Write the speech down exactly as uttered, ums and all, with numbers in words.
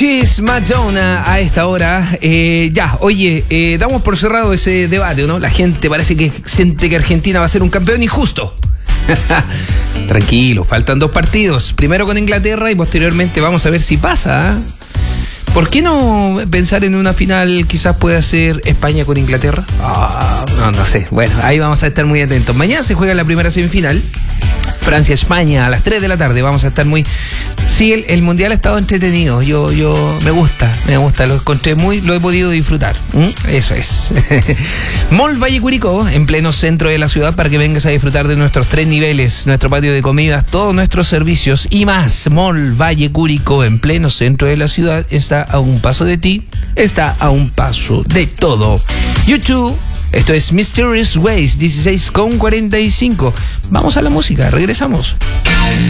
She's Madonna a esta hora. Eh, ya, oye, eh, damos por cerrado ese debate, ¿no? La gente parece que siente que Argentina va a ser un campeón injusto. Tranquilo, faltan dos partidos. Primero con Inglaterra y posteriormente vamos a ver si pasa, ¿eh? ¿Por qué no pensar en una final? Quizás pueda ser España con Inglaterra. Ah, no, no sé. Bueno, ahí vamos a estar muy atentos. Mañana se juega la primera semifinal. Francia-España a las tres de la tarde. Vamos a estar muy... Sí, el, el mundial ha estado entretenido. Yo, yo me gusta, me gusta. Lo encontré muy... Lo he podido disfrutar. ¿Mm? Eso es. Mall Valle Curicó, en pleno centro de la ciudad, para que vengas a disfrutar de nuestros tres niveles, nuestro patio de comidas, todos nuestros servicios y más. Mall Valle Curicó, en pleno centro de la ciudad, está a un paso de ti, está a un paso de todo. YouTube. Esto es Mysterious Ways, dieciséis con cuarenta y cinco. Vamos a la música, regresamos.